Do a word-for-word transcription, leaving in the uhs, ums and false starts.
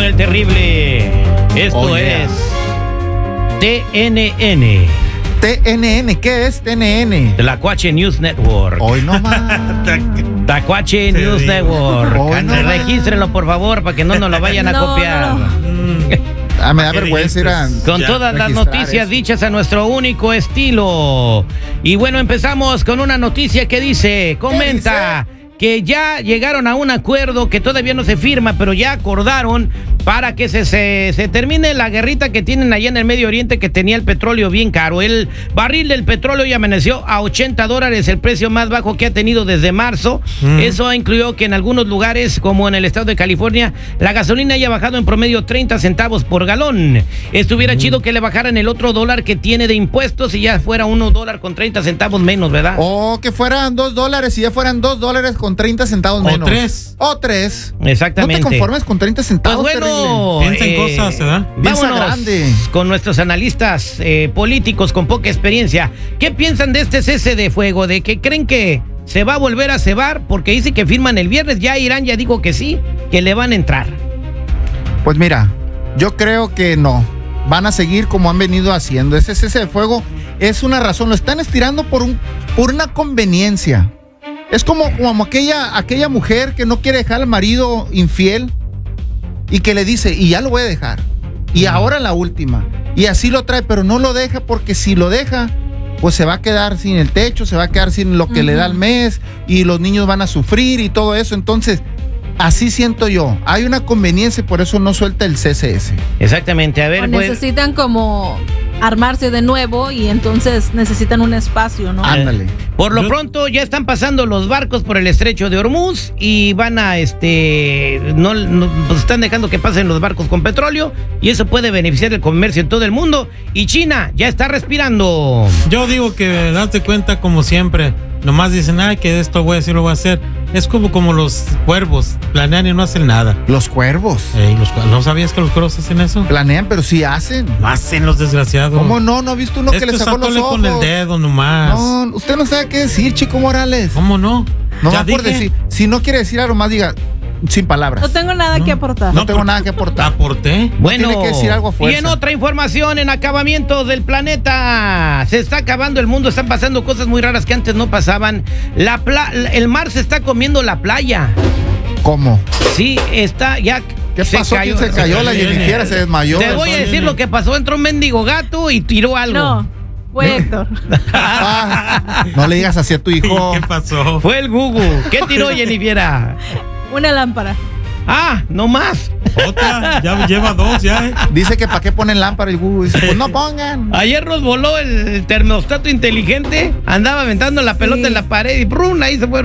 el terrible. Esto Oh, yeah. es T N N. T N N, ¿qué es T N N? Tlacuache News Network. Hoy no más. Tlacuache Te News digo. Network. Hoy no más. Regístrenlo, por favor, para que no nos lo vayan a No, copiar. no. Ah, me da ¿Qué vergüenza ir a... dijiste? Con Ya, todas las registrar noticias eso. dichas a nuestro único estilo. Y bueno, empezamos con una noticia que dice, comenta que ya llegaron a un acuerdo que todavía no se firma, pero ya acordaron para que se, se, se termine la guerrita que tienen allá en el Medio Oriente, que tenía el petróleo bien caro. El barril del petróleo ya amaneció a ochenta dólares, el precio más bajo que ha tenido desde marzo. Mm. Eso incluyó que en algunos lugares, como en el estado de California, la gasolina haya bajado en promedio treinta centavos por galón. Estuviera Mm. chido que le bajaran el otro dólar que tiene de impuestos y ya fuera uno dólar con treinta centavos menos, ¿verdad? O que fueran dos dólares y ya fueran dos dólares con treinta centavos O menos. tres. O tres. Exactamente. ¿No te conformes con treinta Pues centavos? bueno, Piensa en cosas, ¿verdad? Piensa vámonos grande. con nuestros analistas eh, políticos con poca experiencia. ¿Qué piensan de este cese de fuego? ¿De que creen que se va a volver a cebar? Porque dice que firman el viernes. Ya Irán ya dijo que sí, que le van a entrar. Pues mira, yo creo que no. Van a seguir como han venido haciendo. Ese cese de fuego es una razón. Lo están estirando por, un, por una conveniencia. Es como, como aquella, aquella mujer que no quiere dejar al marido infiel y que le dice, y ya lo voy a dejar. Y ahora la última. Y así lo trae, pero no lo deja porque si lo deja, pues se va a quedar sin el techo, se va a quedar sin lo que le da al mes y los niños van a sufrir y todo eso. Entonces, así siento yo. Hay una conveniencia y por eso no suelta el C C S. Exactamente. A ver, O pues, necesitan como armarse de nuevo y entonces necesitan un espacio, ¿no? Ándale. por lo Yo- pronto ya están pasando los barcos por el estrecho de Hormuz y van a, este, no, no pues están dejando que pasen los barcos con petróleo y eso puede beneficiar el comercio en todo el mundo. Y China ya está respirando. Yo digo que date cuenta como siempre. Nomás dicen, ay, que esto voy a decir, lo voy a hacer. Es como, como los cuervos, planean y no hacen nada. Los cuervos Ey, los cuer- ¿No sabías que los cuervos hacen eso? planean, pero sí hacen. No hacen los desgraciados. ¿Cómo no? ¿No ha visto uno que Esto le es sacó los atole ojos? con el dedo nomás. No, usted no sabe qué decir, Chico Morales. ¿Cómo no? No Ya va por dije. decir. Si no quiere decir algo más, diga sin palabras. No tengo nada No. que aportar. No tengo por- nada que aportar. Aporté. Bueno, tiene que decir algo a y fuerza. en otra información, en acabamiento del planeta, se está acabando el mundo, están pasando cosas muy raras que antes no pasaban. La pla- el mar se está comiendo la playa. ¿Cómo? Sí, está ya. ¿Qué se pasó? cayó. ¿Quién se cayó? La Viene. Jennifer se desmayó. Te voy a decir lo que pasó. Entró un mendigo gato y tiró algo. No, fue Héctor. Ah, no le digas así a tu hijo. ¿Qué pasó? Fue el Google. ¿Qué tiró Jennifer? Una lámpara. Ah, no más. Otra, ya lleva dos ya. ¿eh? Dice que para qué ponen lámpara y Google. Dice, pues no pongan. Ayer nos voló el termostato inteligente. Andaba aventando la pelota Sí. en la pared y ¡brum! Ahí se fue.